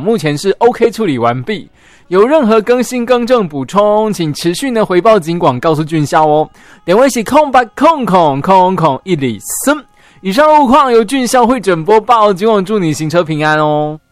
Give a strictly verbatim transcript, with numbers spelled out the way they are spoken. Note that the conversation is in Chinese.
目前是 OK 处理完毕。有任何更新更正补充，请持续呢回报警广告诉俊孝哦。点位是空八空空空空一里森。以上路况由俊孝会诊播报，警广祝你行车平安哦。